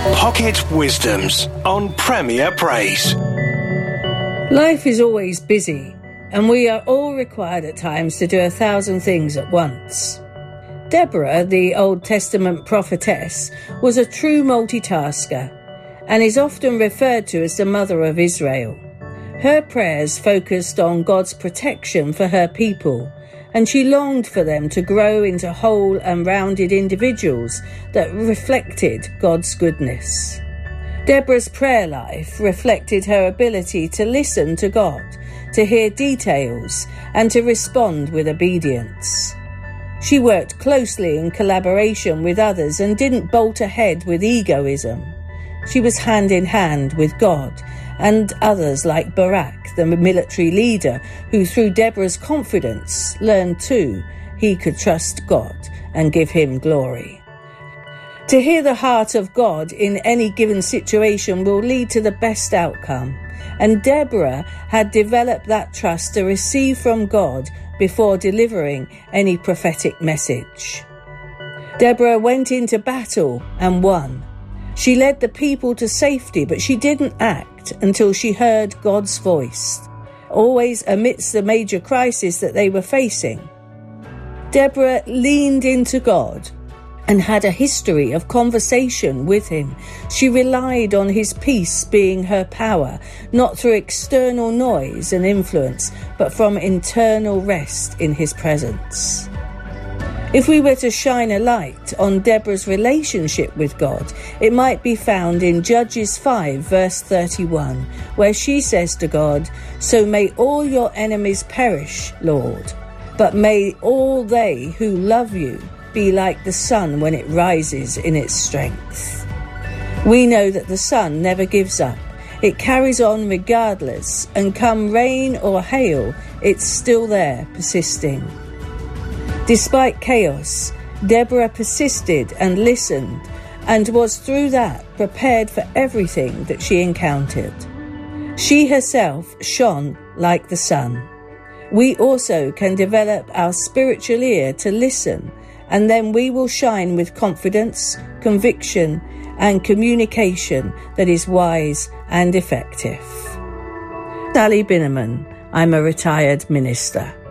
Pocket Wisdoms on Premier Praise. Life is always busy, and we are all required at times to do 1,000 things at once. Deborah, the Old Testament prophetess, was a true multitasker and is often referred to as the mother of Israel. Her prayers focused on God's protection for her people, and she longed for them to grow into whole and rounded individuals that reflected God's goodness. Deborah's prayer life reflected her ability to listen to God, to hear details, and to respond with obedience. She worked closely in collaboration with others and didn't bolt ahead with egoism. She was hand in hand with God and others like Barak, the military leader, who through Deborah's confidence learned too he could trust God and give him glory. To hear the heart of God in any given situation will lead to the best outcome, and Deborah had developed that trust to receive from God before delivering any prophetic message. Deborah went into battle and won. She led the people to safety, but she didn't act until she heard God's voice, always amidst the major crisis that they were facing. Deborah leaned into God and had a history of conversation with him. She relied on his peace being her power, not through external noise and influence, but from internal rest in his presence. If we were to shine a light on Deborah's relationship with God, it might be found in Judges 5 verse 31, where she says to God, "So may all your enemies perish, Lord, but may all they who love you be like the sun when it rises in its strength." We know that the sun never gives up. It carries on regardless, and come rain or hail, it's still there, persisting. Despite chaos, Deborah persisted and listened, and was through that prepared for everything that she encountered. She herself shone like the sun. We also can develop our spiritual ear to listen, and then we will shine with confidence, conviction, and communication that is wise and effective. Sally Binneman. I'm a retired minister.